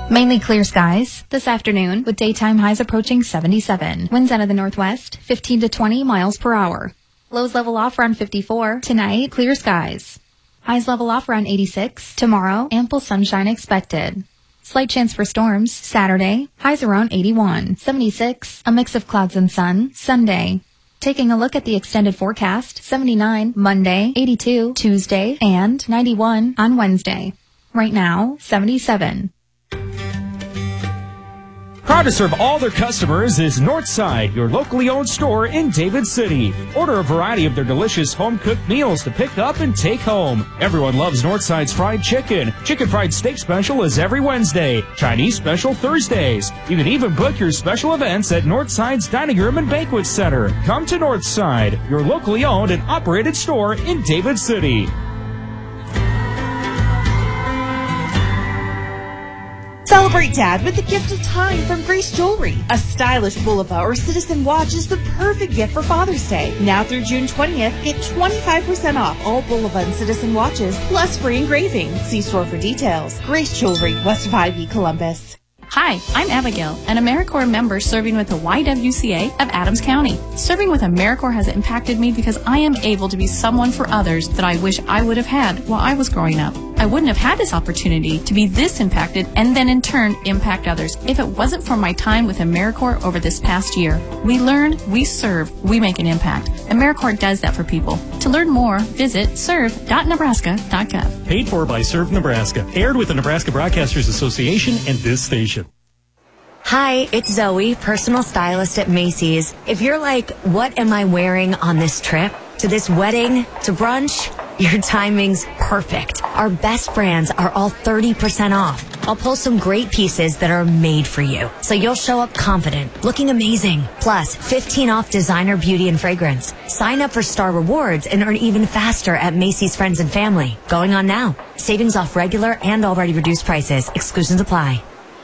Mainly clear skies this afternoon with daytime highs approaching 77. Winds out of the northwest, 15 to 20 miles per hour. Lows level off around 54. Tonight, clear skies. Highs level off around 86. Tomorrow, ample sunshine expected. Slight chance for storms Saturday. Highs around 81. 76. A mix of clouds and sun Sunday. Taking a look at the extended forecast, 79 Monday, 82 Tuesday, and 91 on Wednesday. Right now, 77. Proud to serve all their customers is Northside, your locally owned store in David City. Order a variety of their delicious home-cooked meals to pick up and take home. Everyone loves Northside's fried chicken. Chicken fried steak special is every Wednesday. Chinese special Thursdays. You can even book your special events at Northside's Dining Room and Banquet Center. Come to Northside, your locally owned and operated store in David City. Celebrate Dad with the gift of time from Grace Jewelry. A stylish Bulova or Citizen watch is the perfect gift for Father's Day. Now through June 20th, get 25% off all Bulova and Citizen watches, plus free engraving. See store for details. Grace Jewelry, West 5E, Columbus. Hi, I'm Abigail, an AmeriCorps member serving with the YWCA of Adams County. Serving with AmeriCorps has impacted me because I am able to be someone for others that I wish I would have had while I was growing up. I wouldn't have had this opportunity to be this impacted and then in turn impact others if it wasn't for my time with AmeriCorps over this past year. We learn, we serve, we make an impact. AmeriCorps does that for people. To learn more, visit serve.nebraska.gov. Paid for by Serve Nebraska. Aired with the Nebraska Broadcasters Association and this station. Hi, it's Zoe, personal stylist at Macy's. If you're like, what am I wearing on this trip? To this wedding? To brunch? Your timing's perfect. Our best brands are all 30% off. I'll pull some great pieces that are made for you, so you'll show up confident, looking amazing. Plus, 15 off designer beauty and fragrance. Sign up for Star Rewards and earn even faster at Macy's Friends and Family. Going on now. Savings off regular and already reduced prices. Exclusions apply.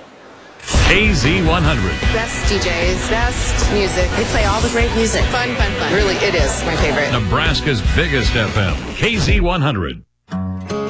KZ100. Best DJs, best music. They play all the great music. Fun. Really, it is my favorite. Nebraska's biggest FM. KZ100.